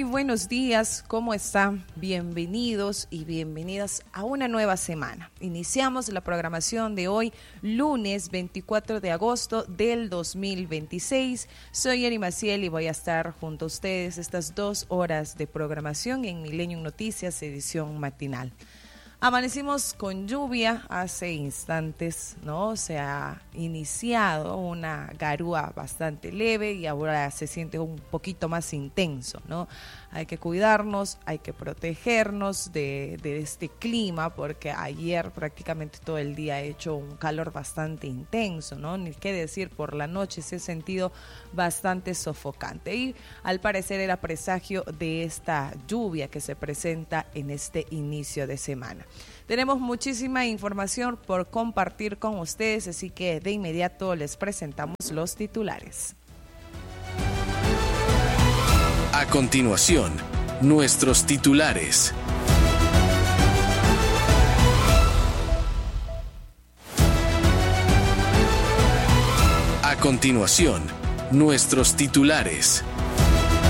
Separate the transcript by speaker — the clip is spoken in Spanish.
Speaker 1: buenos días, ¿cómo están? Bienvenidos y bienvenidas a una nueva semana. Iniciamos la programación de hoy, lunes 24 de agosto del 2026. Soy Eri Maciel y voy a estar junto a ustedes estas 2 horas de programación en Millennium Noticias, edición matinal. Amanecimos con lluvia hace instantes, ¿no? Se ha iniciado una garúa bastante leve y ahora se siente un poquito más intenso, ¿no? Hay que cuidarnos, hay que protegernos de este clima porque ayer prácticamente todo el día ha hecho un calor bastante intenso, ¿no? Ni qué decir, por la noche se ha sentido bastante sofocante y al parecer era presagio de esta lluvia que se presenta en este inicio de semana. Tenemos muchísima información por compartir con ustedes, así que de inmediato les presentamos los titulares.
Speaker 2: A continuación, nuestros titulares. A continuación, nuestros titulares.